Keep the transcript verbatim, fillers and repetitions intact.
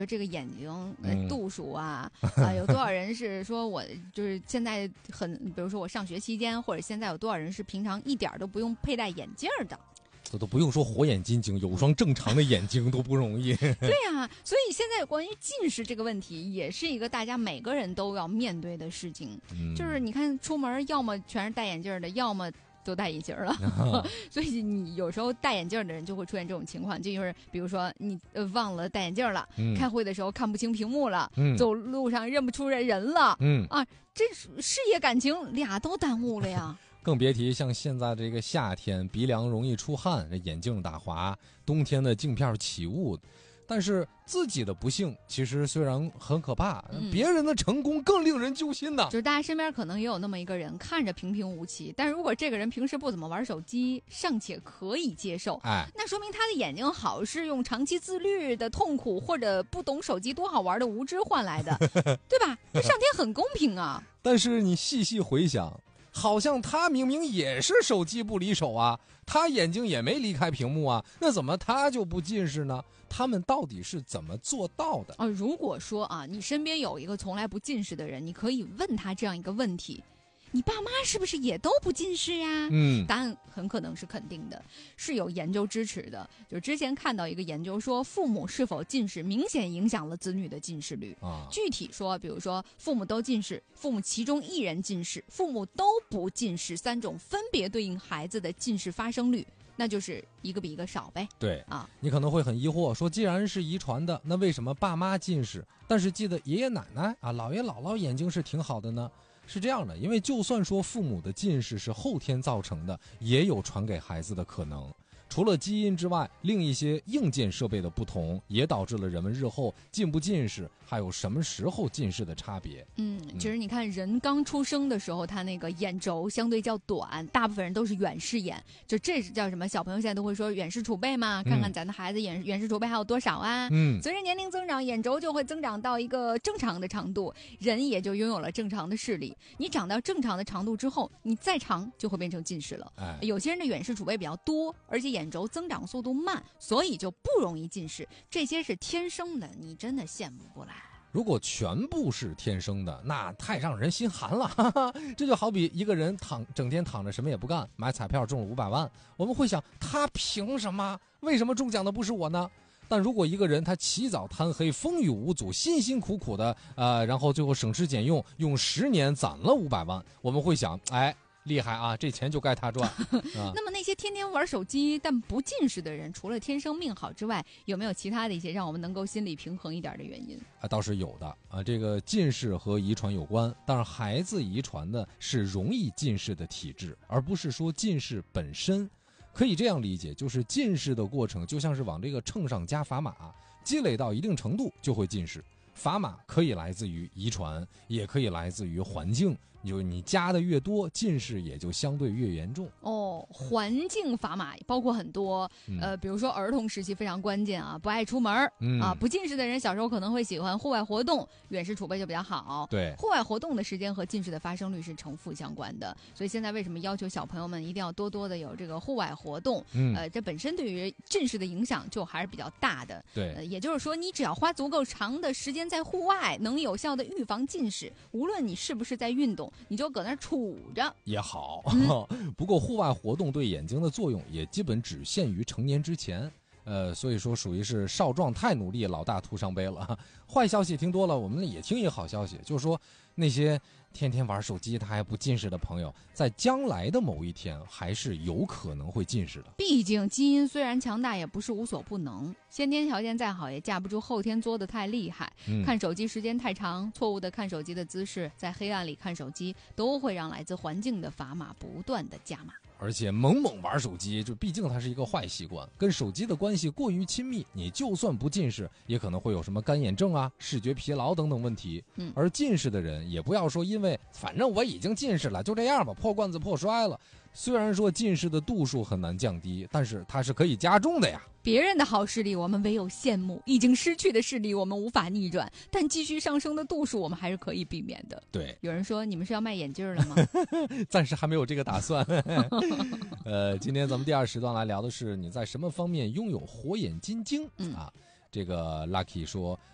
这个眼睛呃度数啊、嗯、啊，有多少人是说我就是现在很，比如说我上学期间，或者现在有多少人是平常一点都不用佩戴眼镜的？ 这都不用说火眼金睛，有双正常的眼睛都不容易。 对呀、啊，所以现在关于近视这个问题，也是一个大家每个人都要面对的事情。嗯、就是你看出门，要么全是戴眼镜的，要么都戴眼镜了，啊、所以你有时候戴眼镜的人就会出现这种情况，就就是比如说你呃忘了戴眼镜了、嗯，开会的时候看不清屏幕了，嗯、走路上认不出人了，嗯啊，这事业感情俩都耽误了呀。 更别提像现在这个夏天，鼻梁容易出汗，这眼镜打滑，冬天的镜片起雾。但是自己的不幸其实虽然很可怕、嗯、别人的成功更令人揪心的。 就是大家身边可能也有那么一个人，看着平平无奇，但是如果这个人平时不怎么玩手机，尚且可以接受，哎，那说明他的眼睛好是用长期自律的痛苦或者不懂手机多好玩的无知换来的，对吧？这上天很公平啊。 但是你细细回想，好像他明明也是手机不离手啊，他眼睛也没离开屏幕啊，那怎么他就不近视呢？他们到底是怎么做到的？ 哦，如果说啊，你身边有一个从来不近视的人，你可以问他这样一个问题：你爸妈是不是也都不近视呀？嗯，答案很可能是肯定的，是有研究支持的。就是之前看到一个研究说，父母是否近视明显影响了子女的近视率。啊，具体说，比如说父母都近视，父母其中一人近视，父母都不近视，三种分别对应孩子的近视发生率。那就是一个比一个少呗。 对啊，你可能会很疑惑，说既然是遗传的，那为什么爸妈近视，但是记得爷爷奶奶啊、姥爷姥姥眼睛是挺好的呢？是这样的，因为就算说父母的近视是后天造成的，也有传给孩子的可能。除了基因之外，另一些硬件设备的不同，也导致了人们日后近不近视，还有什么时候近视的差别。 嗯，其实你看人刚出生的时候，他那个眼轴相对较短，大部分人都是远视眼，就这是叫什么？小朋友现在都会说远视储备嘛，看看咱的孩子远远视储备还有多少啊？嗯，随着年龄增长，眼轴就会增长到一个正常的长度，人也就拥有了正常的视力。你长到正常的长度之后，你再长就会变成近视了。哎，有些人的远视储备比较多，而且眼眼轴增长速度慢，所以就不容易近视，这些是天生的，你真的羡慕不来。 如果全部是天生的，那太让人心寒了。哈哈，这就好比一个人躺整天躺着什么也不干，买彩票中了五百万，我们会想他凭什么？为什么中奖的不是我呢？但如果一个人他起早贪黑，风雨无阻，辛辛苦苦的，呃，然后最后省吃俭用，用十年攒了五百万，我们会想，哎。厉害啊，这钱就该他赚、啊、 那么那些天天玩手机但不近视的人，除了天生命好之外，有没有其他的一些让我们能够心理平衡一点的原因啊？倒是有的啊，这个近视和遗传有关，但是孩子遗传的是容易近视的体质，而不是说近视本身。可以这样理解，就是近视的过程就像是往这个秤上加砝码，积累到一定程度就会近视。砝码可以来自于遗传，也可以来自于环境，就你加的越多，近视也就相对越严重。 哦，环境砝码包括很多、嗯、呃，比如说儿童时期非常关键啊，不爱出门、嗯、啊，不近视的人小时候可能会喜欢户外活动，远视储备就比较好。 对， 户外活动的时间和近视的发生率是成负相关的，所以现在为什么要求小朋友们一定要多多的有这个户外活动？嗯，呃，这本身对于近视的影响就还是比较大的。 对， 呃，也就是说，你只要花足够长的时间在户外，能有效的预防近视，无论你是不是在运动，你就搁那杵着也好、嗯、不过户外活动对眼睛的作用也基本只限于成年之前，呃，所以说属于是少壮太努力，老大徒伤悲了。坏消息听多了，我们也听一个好消息，就是说那些天天玩手机他还不近视的朋友，在将来的某一天还是有可能会近视的。 毕竟基因虽然强大，也不是无所不能，先天条件再好也架不住后天作得太厉害、嗯、看手机时间太长，错误的看手机的姿势，在黑暗里看手机，都会让来自环境的砝码不断的加码。 而且猛猛玩手机，就毕竟它是一个坏习惯，跟手机的关系过于亲密，你就算不近视，也可能会有什么干眼症啊、视觉疲劳等等问题。嗯，而近视的人也不要说因为反正我已经近视了，就这样吧，破罐子破摔了。虽然说近视的度数很难降低，但是它是可以加重的呀。 别人的好视力我们唯有羡慕，已经失去的视力我们无法逆转，但继续上升的度数我们还是可以避免的。 对， 有人说你们是要卖眼镜了吗？ 暂时还没有这个打算。呃，今天咱们第二时段来聊的是你在什么方面拥有火眼金睛、嗯、啊。这个 Lucky 说，